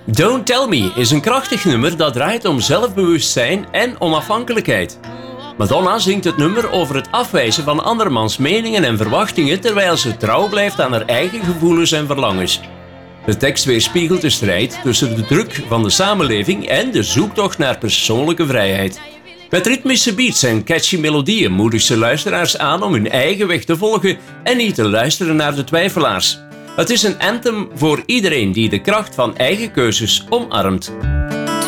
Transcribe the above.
Don't Tell Me is een krachtig nummer dat draait om zelfbewustzijn en onafhankelijkheid. Madonna zingt het nummer over het afwijzen van andermans meningen en verwachtingen terwijl ze trouw blijft aan haar eigen gevoelens en verlangens. De tekst weerspiegelt de strijd tussen de druk van de samenleving en de zoektocht naar persoonlijke vrijheid. Met ritmische beats en catchy melodieën moedigt ze luisteraars aan om hun eigen weg te volgen en niet te luisteren naar de twijfelaars. Het is een anthem voor iedereen die de kracht van eigen keuzes omarmt.